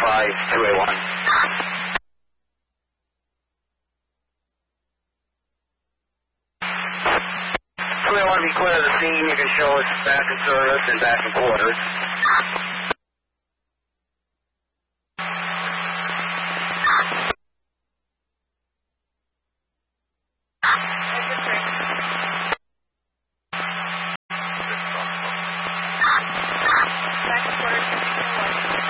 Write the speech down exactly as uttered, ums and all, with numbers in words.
five two eight one. two eight one, be clear of the scene. You can show us back in service and back in quarters.